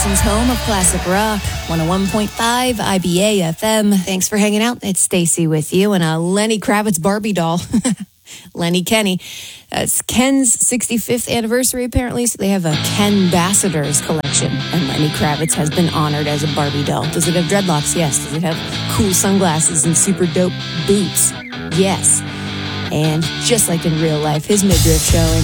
Boston's home of classic rock, 101.5 IBA FM. Thanks for hanging out. It's Stacy with you and a Lenny Kravitz Barbie doll. Lenny Kenny. It's Ken's 65th anniversary, apparently, so they have a Ken Ambassadors collection, and Lenny Kravitz has been honored as a Barbie doll. Does it have dreadlocks? Yes. Does it have cool sunglasses and super dope boots? Yes. And just like in real life, his midriff showing.